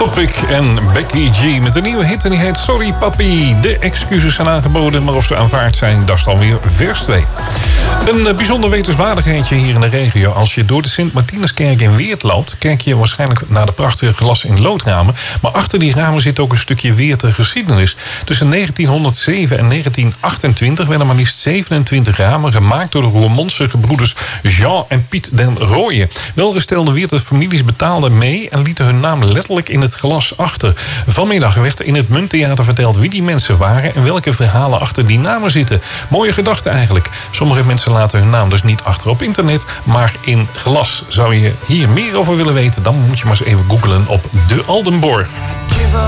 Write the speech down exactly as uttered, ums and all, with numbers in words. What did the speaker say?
Topic en Becky G met een nieuwe hit en die heet Sorry Papi. De excuses zijn aangeboden, maar of ze aanvaard zijn, dat is dan weer vers twee. Een bijzonder wetenswaardigheidje hier in de regio. Als je door de Sint-Martinuskerk in Weert loopt, kijk je waarschijnlijk naar de prachtige glas- in loodramen. Maar achter die ramen zit ook een stukje Weerter geschiedenis. Tussen negentienhonderdzeven en negentien achtentwintig werden maar liefst zevenentwintig ramen gemaakt door de Roermondse gebroeders Jean en Piet den Rooyen. Welgestelde Weerter families betaalden mee en lieten hun naam letterlijk in het glas achter. Vanmiddag werd in het Munttheater verteld wie die mensen waren en welke verhalen achter die namen zitten. Mooie gedachte eigenlijk. Sommige mensen laten hun naam dus niet achter op internet, maar in glas. Zou je hier meer over willen weten, dan moet je maar eens even googlen op de Aldenborg.